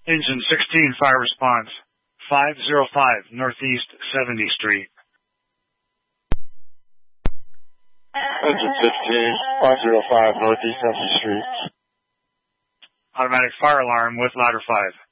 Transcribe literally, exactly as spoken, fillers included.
Engine sixteen, fire response. five oh five Northeast seventieth Street. Engine fifteen, five oh five Northeast seventieth Street. Automatic fire alarm with ladder five.